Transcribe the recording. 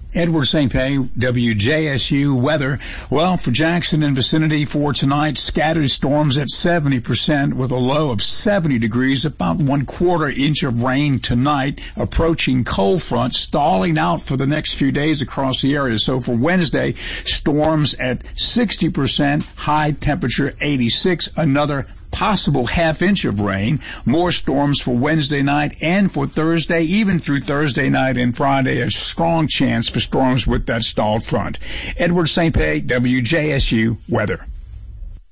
Edward St. Pé, WJSU weather. Well, for Jackson and vicinity for tonight, scattered storms at 70% with a low of 70 degrees, about 1/4 inch of rain tonight, approaching cold front, stalling out for the next few days across the area. So for Wednesday, storms at 60%, high temperature 86, another possible half-inch of rain. More storms for Wednesday night and for Thursday, even through Thursday night and Friday. A strong chance for storms with that stalled front. Edward St. Pé, WJSU weather.